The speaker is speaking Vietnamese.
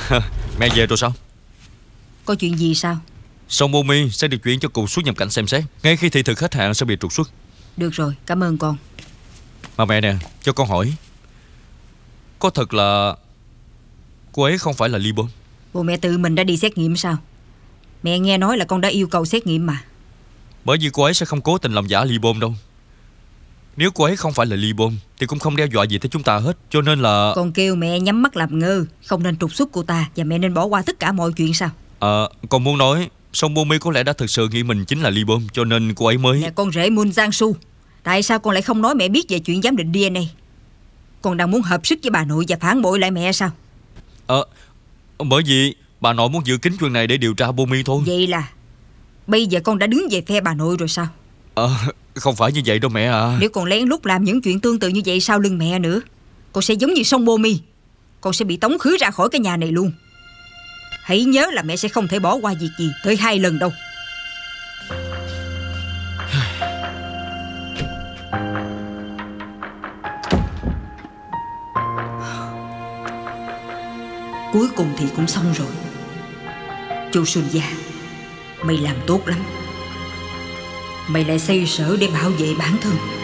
Mẹ về rồi sao? Có chuyện gì sao? Song Momi sẽ được chuyển cho cục xuất nhập cảnh xem xét. Ngay khi thị thực hết hạn sẽ bị trục xuất. Được rồi, cảm ơn con. Mà mẹ nè, cho con hỏi, có thật là cô ấy không phải là Ly Bom? Bộ mẹ tự mình đã đi xét nghiệm sao? Mẹ nghe nói là con đã yêu cầu xét nghiệm mà. Bởi vì cô ấy sẽ không cố tình làm giả Ly Bom đâu. Nếu cô ấy không phải là Ly Bom thì cũng không đe dọa gì tới chúng ta hết. Cho nên là Con kêu mẹ nhắm mắt làm ngơ, không nên trục xuất cô ta. Và mẹ nên bỏ qua tất cả mọi chuyện sao? Con muốn nói Song Momi có lẽ đã thực sự nghĩ mình chính là Ly Bom, cho nên cô ấy mới... Nè con rể Moon Jang-su, tại sao con lại không nói mẹ biết về chuyện giám định DNA? Con đang muốn hợp sức với bà nội và phản bội lại mẹ sao? Bởi vì bà nội muốn giữ kín chuyện này để điều tra Momi thôi. Vậy là bây giờ con đã đứng về phe bà nội rồi sao? Không phải như vậy đâu mẹ à. Nếu con lén lút làm những chuyện tương tự như vậy sau lưng mẹ nữa, con sẽ giống như Song Momi. Con sẽ bị tống khứ ra khỏi cái nhà này luôn. Hãy nhớ là mẹ sẽ không thể bỏ qua việc gì tới 2 lần đâu. Cuối cùng thì cũng xong rồi. Chu Xuân Gia, mày làm tốt lắm. Mày lại xoay sở để bảo vệ bản thân.